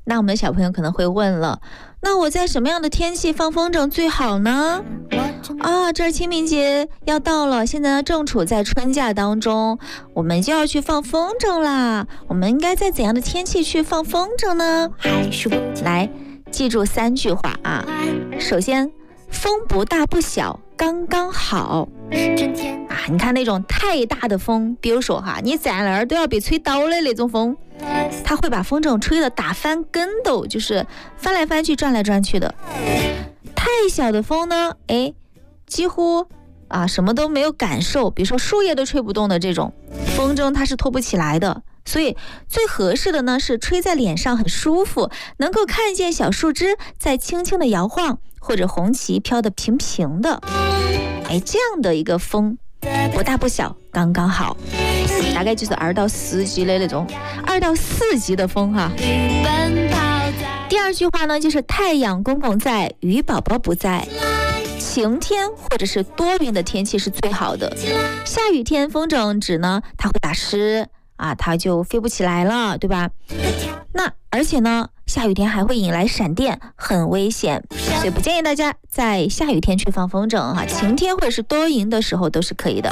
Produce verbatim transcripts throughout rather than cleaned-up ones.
那我们的小朋友可能会问了，那我在什么样的天气放风筝最好呢？啊，这儿清明节要到了，现在呢正处在春假当中，我们就要去放风筝啦。我们应该在怎样的天气去放风筝呢？来，记住三句话啊。首先，风不大不小，刚刚好。啊，你看那种太大的风，比如说哈，你在那儿都要被吹倒的那种风，它会把风筝吹得打翻跟斗，就是翻来翻去转来转去的。太小的风呢，哎，几乎啊什么都没有感受，比如说树叶都吹不动的这种风筝，它是拖不起来的。所以最合适的呢是吹在脸上很舒服，能够看见小树枝在轻轻的摇晃，或者红旗飘得平平的。哎，这样的一个风不大不小，刚刚好，大概就是二到四级的那种，二到四级的风哈。第二句话呢，就是太阳公公在，雨宝宝不在。晴天或者是多云的天气是最好的。下雨天风筝纸呢，它会打湿啊，它就飞不起来了，对吧？那而且呢，下雨天还会引来闪电，很危险，所以不建议大家在下雨天去放风筝哈。晴天或者是多云的时候都是可以的。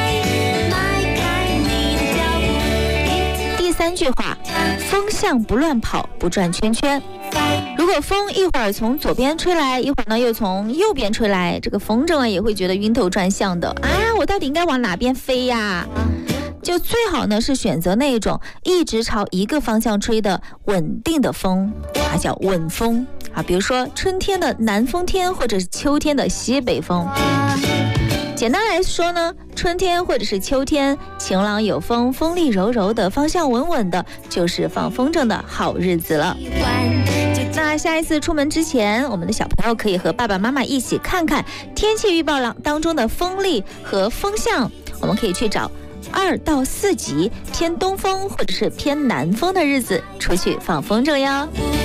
第三句话，风向不乱跑，不转圈圈。如果风一会儿从左边吹来，一会儿呢又从右边吹来，这个风筝啊也会觉得晕头转向的啊，我到底应该往哪边飞呀？就最好呢是选择那种一直朝一个方向吹的稳定的风，它叫稳风啊。比如说春天的南风天，或者是秋天的西北风。简单来说呢，春天或者是秋天，晴朗有风，风力柔柔的，方向稳稳的，就是放风筝的好日子了。那下一次出门之前，我们的小朋友可以和爸爸妈妈一起看看天气预报当中的风力和风向，我们可以去找二到四级偏东风或者是偏南风的日子出去放风筝哟。